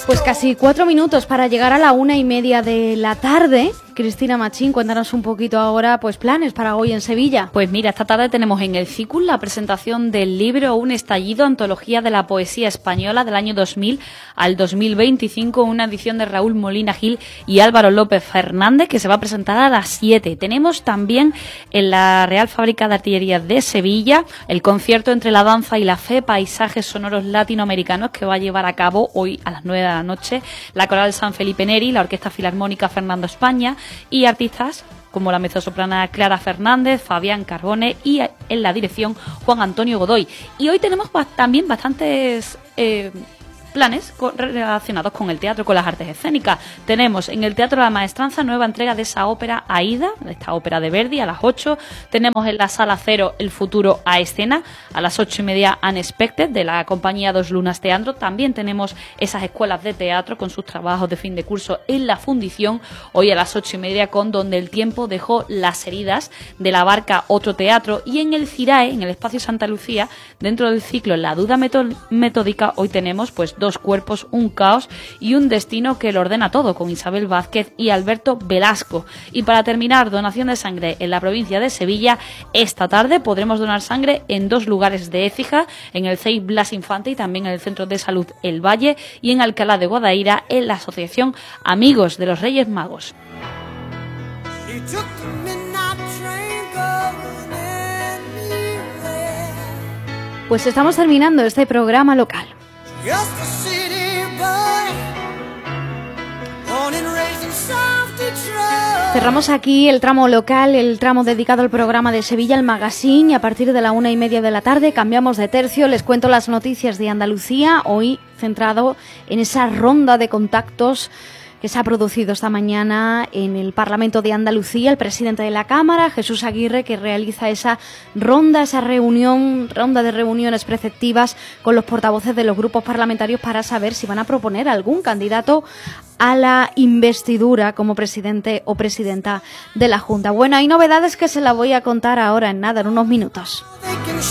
Pues casi 4 minutos para llegar a la 1:30 de la tarde. Cristina Machín, cuéntanos un poquito ahora, pues planes para hoy en Sevilla. Pues mira, esta tarde tenemos en el CICUS la presentación del libro Un estallido, antología de la poesía española del año 2000 al 2025, una edición de Raúl Molina Gil y Álvaro López Fernández, que se va a presentar a las 7. Tenemos también en la Real Fábrica de Artillería de Sevilla el concierto Entre la danza y la fe, paisajes sonoros latinoamericanos, que va a llevar a cabo hoy a las 9 de la noche la Coral San Felipe Neri, la Orquesta Filarmónica Fernando España y artistas como la mezzosoprana Clara Fernández, Fabián Carbone y en la dirección Juan Antonio Godoy. Y hoy tenemos también bastantes planes relacionados con el teatro, con las artes escénicas. Tenemos en el Teatro de la Maestranza nueva entrega de esa ópera Aída, esta ópera de Verdi, a las 8. Tenemos en la Sala Cero El futuro a escena, a las 8:30 Unexpected, de la compañía Dos Lunas Teatro. También tenemos esas escuelas de teatro con sus trabajos de fin de curso en la Fundición, hoy a las 8:30 con Donde el tiempo dejó las heridas, de la Barca Otro Teatro. Y en el CIRAE, en el Espacio Santa Lucía, dentro del ciclo La duda metódica, hoy tenemos pues Dos cuerpos, un caos y un destino que lo ordena todo, con Isabel Vázquez y Alberto Velasco. Y para terminar, donación de sangre en la provincia de Sevilla. Esta tarde podremos donar sangre en 2 lugares de Écija, en el CEI Blas Infante y también en el Centro de Salud El Valle, y en Alcalá de Guadaira en la Asociación Amigos de los Reyes Magos. Pues estamos terminando este programa local. Cerramos aquí el tramo local, el tramo dedicado al programa de Sevilla, el Magazine, y a partir de la 1:30 de la tarde cambiamos de tercio. Les cuento las noticias de Andalucía, hoy centrado en esa ronda de contactos que se ha producido esta mañana en el Parlamento de Andalucía. El presidente de la Cámara, Jesús Aguirre, que realiza esa ronda de reuniones preceptivas con los portavoces de los grupos parlamentarios para saber si van a proponer algún candidato a la investidura como presidente o presidenta de la Junta. Bueno, hay novedades que se las voy a contar ahora en unos minutos.